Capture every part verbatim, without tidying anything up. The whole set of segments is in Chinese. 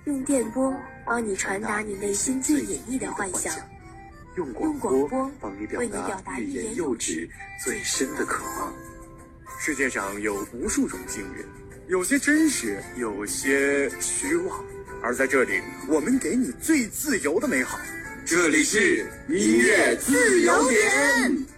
用电波帮你传达你内心最隐秘的幻想， 用广播帮你表达欲言又止最深的渴望。世界上有无数种惊人，有些真实，有些虚妄，而在这里，我们给你最自由的美好。这里是音乐自由点。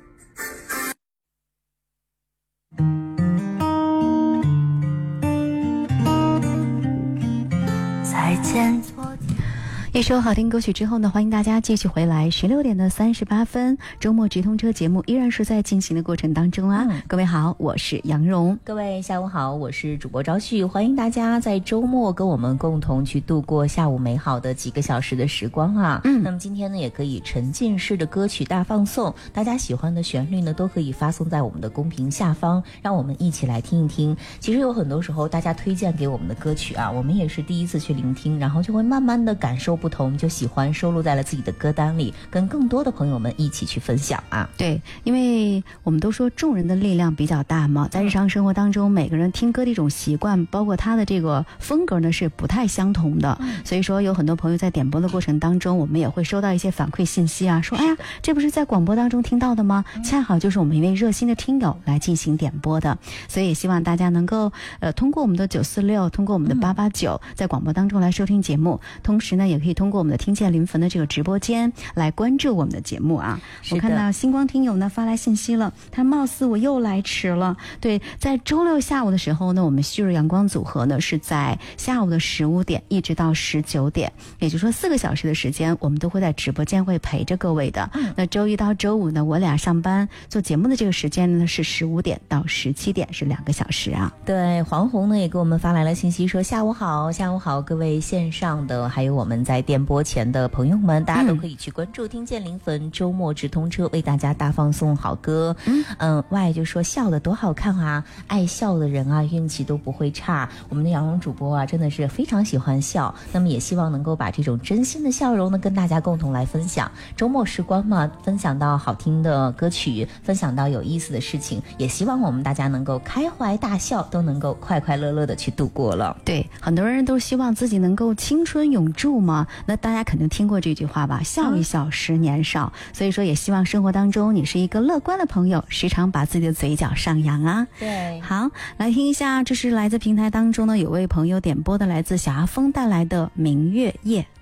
再见。一首好听歌曲之后呢，欢迎大家继续回来。十六点的三十八分，周末直通车节目依然是在进行的过程当中啊。嗯、各位好，我是杨蓉。 各位下午好，我是主播昭旭。欢迎大家在周末跟我们共同去度过下午美好的几个小时的时光啊。嗯，那么今天呢，也可以沉浸式的歌曲大放送，大家喜欢的旋律呢，都可以发送在我们的公屏下方，让我们一起来听一听。其实有很多时候，大家推荐给我们的歌曲啊，我们也是第一次去聆听，然后就会慢慢的感受不同，就喜欢收录在了自己的歌单里，跟更多的朋友们一起去分享啊。 对，因为我们都说众人的力量比较大嘛，在日常生活当中，每个人听歌的一种习惯，包括他的这个风格呢，是不太相同的。嗯、所以说，有很多朋友在点播的过程当中，我们也会收到一些反馈信息啊，说，哎呀，这不是在广播当中听到的吗？嗯、恰好就是我们一位热心的听友来进行点播的，所以也希望大家能够呃通过我们的九四六，通过我们的八八九，在广播当中来收听节目，同时呢，也可以通过我们的听见临汾的这个直播间来关注我们的节目啊。我看到星光听友呢发来信息了，他貌似我又来迟了。对，在周六下午的时候呢，我们旭日阳光组合呢是在下午的十五点一直到十九点，也就是说四个小时的时间，我们都会在直播间会陪着各位的。嗯、那周一到周五呢，我俩上班做节目的这个时间呢是十五点到十七点，是两个小时啊。 对，黄红呢也给我们发来了信息说下午好，下午好，各位线上的还有我们在电波前的朋友们，大家都可以去关注听见临汾周末直通车，为大家大放送好歌。嗯嗯，外就说笑的多好看啊，爱笑的人啊运气都不会差。我们的杨蓉主播啊真的是非常喜欢笑，那么也希望能够把这种真心的笑容呢跟大家共同来分享。周末时光嘛，分享到好听的歌曲，分享到有意思的事情，也希望我们大家能够开怀大笑，都能够快快乐乐的去度过了。 对，很多人都希望自己能够青春永驻嘛，那大家肯定听过这句话吧，笑一笑十年少。嗯、所以说也希望生活当中你是一个乐观的朋友，时常把自己的嘴角上扬啊。 对， 好，来听一下，这是来自平台当中呢有位朋友点播的，来自小阿峰带来的明月夜。